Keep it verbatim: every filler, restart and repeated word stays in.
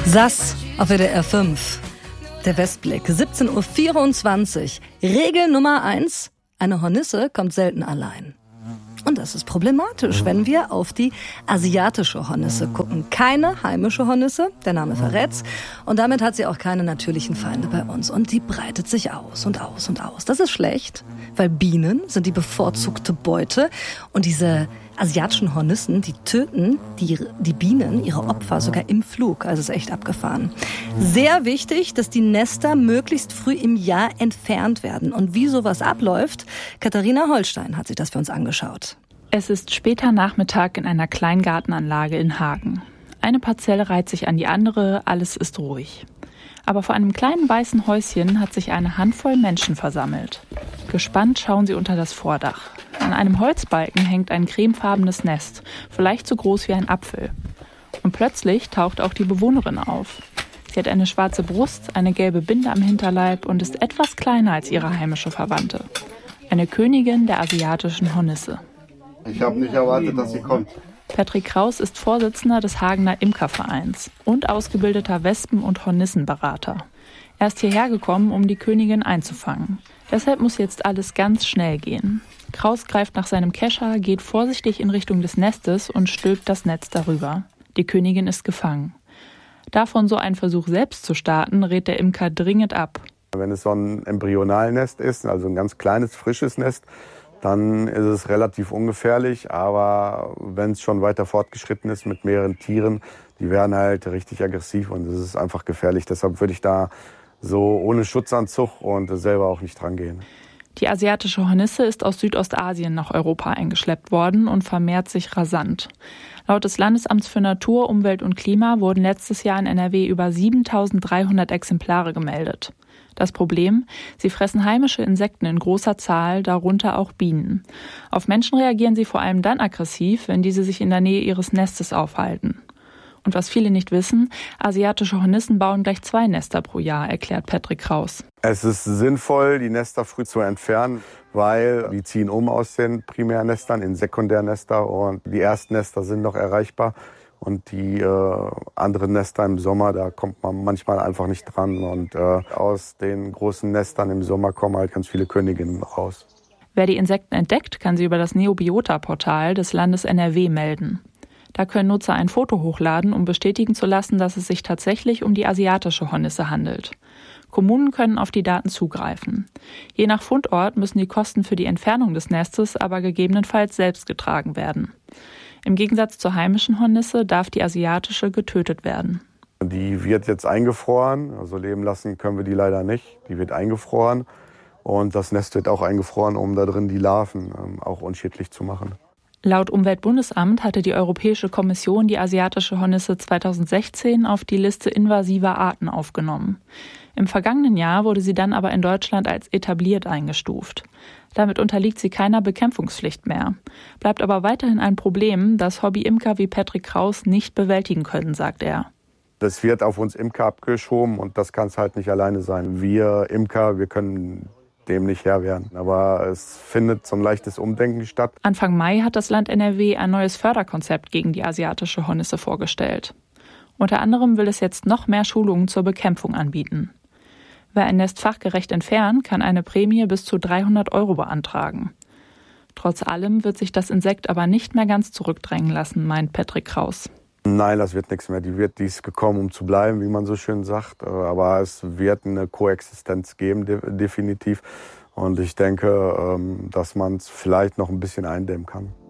S A S auf W D R fünf. Der Westblick, siebzehn Uhr vierundzwanzig. Regel Nummer eins, eine Hornisse kommt selten allein. Und das ist problematisch, wenn wir auf die asiatische Hornisse gucken. Keine heimische Hornisse, der Name verrät's. Und damit hat sie auch keine natürlichen Feinde bei uns. Und die breitet sich aus und aus und aus. Das ist schlecht, weil Bienen sind die bevorzugte Beute. Und diese asiatischen Hornissen, die töten die, die Bienen, ihre Opfer, sogar im Flug. Also ist echt abgefahren. Sehr wichtig, dass die Nester möglichst früh im Jahr entfernt werden. Und wie sowas abläuft, Katharina Holstein hat sich das für uns angeschaut. Es ist später Nachmittag in einer Kleingartenanlage in Hagen. Eine Parzelle reiht sich an die andere, alles ist ruhig. Aber vor einem kleinen weißen Häuschen hat sich eine Handvoll Menschen versammelt. Gespannt schauen sie unter das Vordach. An einem Holzbalken hängt ein cremefarbenes Nest, vielleicht so groß wie ein Apfel. Und plötzlich taucht auch die Bewohnerin auf. Sie hat eine schwarze Brust, eine gelbe Binde am Hinterleib und ist etwas kleiner als ihre heimische Verwandte. Eine Königin der asiatischen Hornisse. Ich habe nicht erwartet, dass sie kommt. Patrick Kraus ist Vorsitzender des Hagener Imkervereins und ausgebildeter Wespen- und Hornissenberater. Er ist hierher gekommen, um die Königin einzufangen. Deshalb muss jetzt alles ganz schnell gehen. Kraus greift nach seinem Kescher, geht vorsichtig in Richtung des Nestes und stülpt das Netz darüber. Die Königin ist gefangen. Davon so einen Versuch selbst zu starten, rät der Imker dringend ab. Wenn es so ein Embryonalnest ist, also ein ganz kleines, frisches Nest, dann ist es relativ ungefährlich. Aber wenn es schon weiter fortgeschritten ist mit mehreren Tieren, die werden halt richtig aggressiv und es ist einfach gefährlich. Deshalb würde ich da so ohne Schutzanzug und selber auch nicht dran gehen. Die asiatische Hornisse ist aus Südostasien nach Europa eingeschleppt worden und vermehrt sich rasant. Laut des Landesamts für Natur, Umwelt und Klima wurden letztes Jahr in N R W über siebentausenddreihundert Exemplare gemeldet. Das Problem? Sie fressen heimische Insekten in großer Zahl, darunter auch Bienen. Auf Menschen reagieren sie vor allem dann aggressiv, wenn diese sich in der Nähe ihres Nestes aufhalten. Und was viele nicht wissen, asiatische Hornissen bauen gleich zwei Nester pro Jahr, erklärt Patrick Kraus. Es ist sinnvoll, die Nester früh zu entfernen, weil die ziehen um aus den Primärnestern in Sekundärnester und die Erstnester sind noch erreichbar. Und die äh, anderen Nester im Sommer, da kommt man manchmal einfach nicht dran. Und äh, aus den großen Nestern im Sommer kommen halt ganz viele Königinnen raus. Wer die Insekten entdeckt, kann sie über das Neobiota-Portal des Landes N R W melden. Da können Nutzer ein Foto hochladen, um bestätigen zu lassen, dass es sich tatsächlich um die asiatische Hornisse handelt. Kommunen können auf die Daten zugreifen. Je nach Fundort müssen die Kosten für die Entfernung des Nestes aber gegebenenfalls selbst getragen werden. Im Gegensatz zur heimischen Hornisse darf die asiatische getötet werden. Die wird jetzt eingefroren, also leben lassen können wir die leider nicht. Die wird eingefroren und das Nest wird auch eingefroren, um da drin die Larven ähm, auch unschädlich zu machen. Laut Umweltbundesamt hatte die Europäische Kommission die asiatische Hornisse zweitausendsechzehn auf die Liste invasiver Arten aufgenommen. Im vergangenen Jahr wurde sie dann aber in Deutschland als etabliert eingestuft. Damit unterliegt sie keiner Bekämpfungspflicht mehr. Bleibt aber weiterhin ein Problem, das Hobby-Imker wie Patrick Kraus nicht bewältigen können, sagt er. Das wird auf uns Imker abgeschoben und das kann es halt nicht alleine sein. Wir Imker, wir können dem nicht Herr werden. Aber es findet so ein leichtes Umdenken statt. Anfang Mai hat das Land N R W ein neues Förderkonzept gegen die asiatische Hornisse vorgestellt. Unter anderem will es jetzt noch mehr Schulungen zur Bekämpfung anbieten. Wer ein Nest fachgerecht entfernt, kann eine Prämie bis zu dreihundert Euro beantragen. Trotz allem wird sich das Insekt aber nicht mehr ganz zurückdrängen lassen, meint Patrick Kraus. Nein, das wird nichts mehr. Die wird dies gekommen, um zu bleiben, wie man so schön sagt. Aber es wird eine Koexistenz geben, de- definitiv. Und ich denke, dass man es vielleicht noch ein bisschen eindämmen kann.